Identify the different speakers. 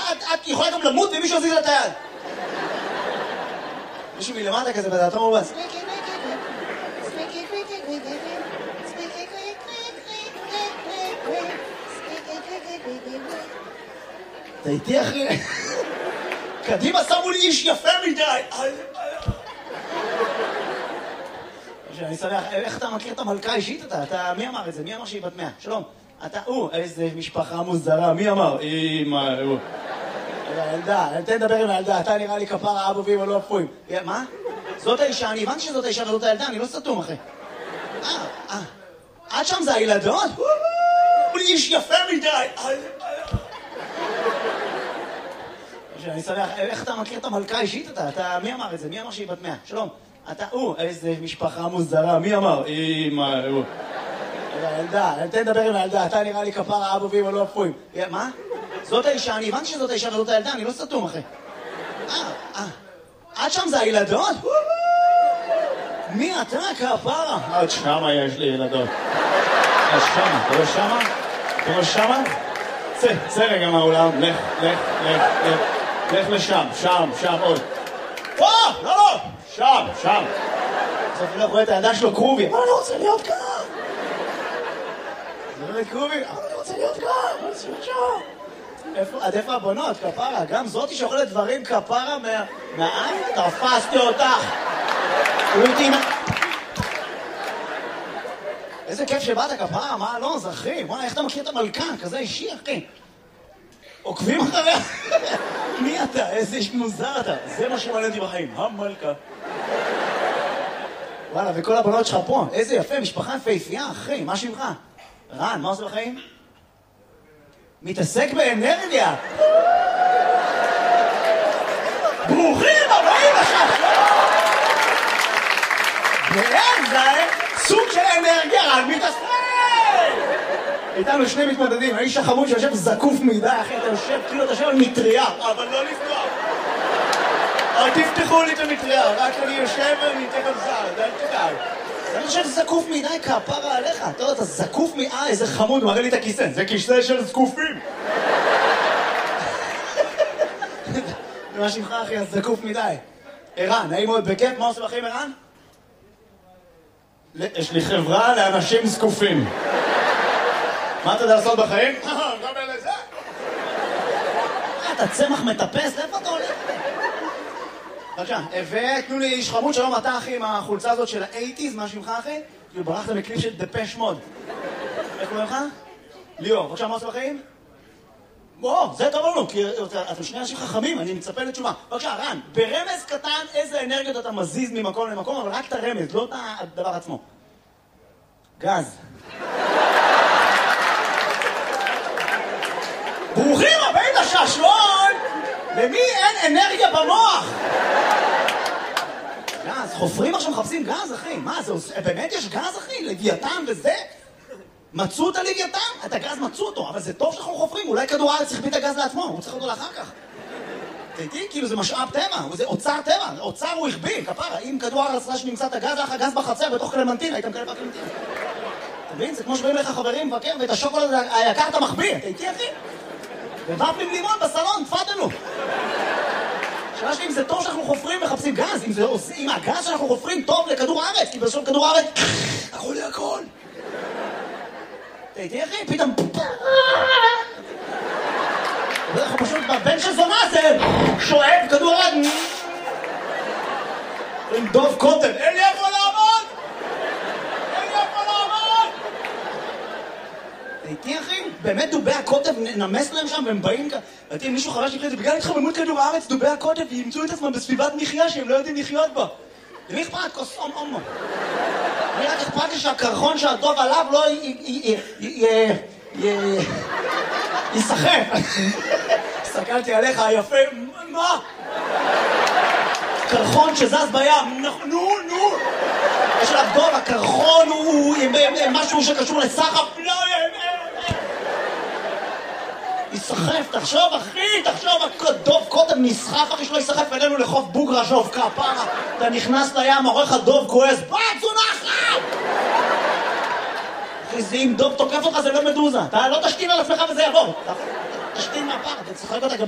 Speaker 1: את יכולה גם למות ומישהו יזיז לה את היד. מישהו מלמטה כזה בדעתו מובס. אתה איתי אחי? קדימה שמו לי איש יפה מדי. אני שמח, איך אתה מכיר את המלכה האישית אתה? מי אמר את זה? מי אמר שהיא בת 100? שלום. אתה, איזה משפחה מוזרה, מי אמר? הילדה, תן לדבר עם הילדה, אתה נראה לי כפרה אבו ואמא לא אפויים. מה? זאת האישה, אני הבנתי שזאת האישה וזאת הילדה, אני לא סתום אחי. עד שם זה הילדות? הוא איש יפה מדי. אני שמח, איך אתה מכיר את המלכה האישית אתה? מי אמר את זה? מי אמר שהיא בת 100? שלום. אתה, איזה משפחה מוזרה, מי אמר? הילדה, תן לדבר עם הילדה, אתה נראה לי כפרה אבו ואמא לא אפויים. מה? זאת האישה, אני הבנתי שזאת האישה וזאת הילדה, אני לא סתום אחי. עד שם זה הילדות? מי אתה כפרה? עד שמה יש לי ילדות. עד שמה, אתה רואה שמה? אתה רואה שמה? צא רגע מהאולם, לך לשם, שם עוד. לא, שם. בסוף אני לא רואה את הילדה שלו קרובי, אבל אני רוצה להיות כאן. זה לא קרובי, אבל אני רוצה להיות כאן, אני רוצה להיות שם. עד איפה הבנות, כפרה? גם זאתי שאוכלת דברים כפרה מהעין? תפסתי אותך. איזה כיף שבאת כפרה, מה לא, זה אחי? וואי, איך אתה מכיר את המלכה? כזה אישי, אחי. עוקבים אחריה? מי אתה? איזה איש מוזר אתה. זה מה שמעניין אותי בחיים, המלכה. וואלה, וכל הבנות שלך פה. איזה יפה, משפחה יפהפייה, אחי. מה שמך? רן, מה עושה בחיים? מתעסק באנרגיה. ברוכים הבאים לשם. זה סוג של אנרגיה, רן מתעסק. איתנו שני מתמודדים, האיש החמוד שיושב זקוף מדי, אחי, אתה יושב, כאילו אתה יושב על מטריה, אבל לא לפתוח. אל תפתחו לי את המטריה, רק אני יושב וניתן על זר, אל תדאג. אני חושב זקוף מדי כפרה עליך, אתה יודע, אתה זקוף איזה חמוד, מראה לי את הכיסא, זה כיסא של זקופים. מה שמך אחי, אז זקוף מדי. ערן, נעים מאוד בכיף, מה עושה בחיים ערן? יש לי חברה לאנשים זקופים. מה אתה יודע לעשות בחיים? גם אלה זה. אתה צמח מטפס, איפה אתה הולך? בבקשה, ותנו לי איש חמוד, שלום אתה אחי עם החולצה הזאת של ה-80's, מה שמך אחי? כאילו ברחת מקליפ של דפש מוד. איך קוראים לך? ליאור, בבקשה, מה עושה בחיים? זה טוב לנו, כי אתם שני אנשים חכמים, אני מצפה לתשובה. בבקשה, רן, ברמז קטן איזה אנרגיות אתה מזיז ממקום למקום, אבל רק את הרמז, לא את הדבר עצמו. גז. ברוכים הבאים לשעשועון! למי אין אנרגיה במוח? גז, חופרים עכשיו מחפשים גז, אחי. מה, זה באמת יש גז, אחי? לוויתן וזה? מצאו את הלוויתן? את הגז מצאו אותו, אבל זה טוב שאנחנו חופרים. אולי כדור הארץ צריך להביא את הגז לעצמו, הוא צריך אותו לאחר כך. תראי, כאילו זה משאב טבע, זה אוצר טבע. אוצר הוא הכביל, כפרה. אם כדור הארץ ראה שנמצא את הגז, לך הגז בחצר בתוך קלמנטין, הייתם כאלה בקלמנטין. אתה מבין? זה כמו שבאים לך חברים מבקר, ואת השוקולד היקר אתה מחביא. אתה איתי, אחי? ובפלים לימון בסלון, תפדלו. שאלה שלי, אם זה טוב שאנחנו חופרים מחפשים גז, אם הגז שאנחנו חופרים טוב לכדור הארץ, כי בסוף כדור הארץ, הכל לי הכל. תהייתי אחי, פתאום... אנחנו פשוט בבן של זונה זה שואב כדור הארץ. עם דוב קוטב, אין לי איפה לעמוד! תהייתי אחי, באמת דובי הקוטב נמס להם שם והם באים כאן. ראיתי מישהו חרש שיקרה את זה, בגלל התחממות כדור הארץ, דובי הקוטב ימצאו את עצמם בסביבת מחיה שהם לא יודעים לחיות בה. למי אכפת? כוס אומו. אני רק אכפת לי שהקרחון שהדוב עליו לא יסחף. הסתכלתי עליך היפה, מה? קרחון שזז בים, נו. יש עליו דוב, הקרחון הוא משהו שקשור לסחף, לא יסחף, תחשוב אחי, דוב קוטב נסחף אחי שלא יסחף אלינו לחוף בוגרה שוב כפרה. אתה נכנס לים, עורך הדוב כועס, צונחת! אחי, זה אם דוב תוקף אותך זה לא מדוזה, אתה לא תשתין על עצמך וזה יעבור. תשתין מהפר, אתה צחק אותה גם